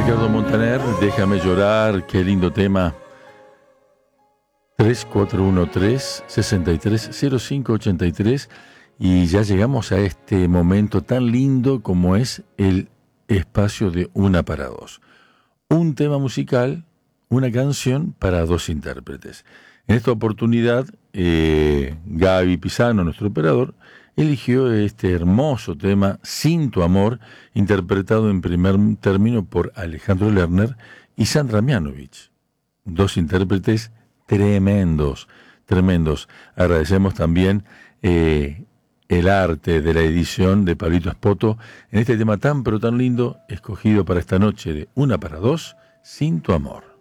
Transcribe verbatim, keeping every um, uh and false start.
Ricardo Montaner, Déjame llorar, qué lindo tema. tres cuatro uno tres, seis tres cero cinco ocho tres y ya llegamos a este momento tan lindo como es el espacio de Una para Dos. Un tema musical, una canción para dos intérpretes. En esta oportunidad, eh, Gaby Pisano, nuestro operador, eligió este hermoso tema, Sin tu amor, interpretado en primer término por Alejandro Lerner y Sandra Mianovich. Dos intérpretes tremendos, tremendos. Agradecemos también eh, el arte de la edición de Pablito Espoto en este tema tan pero tan lindo, escogido para esta noche de Una para Dos, Sin tu amor.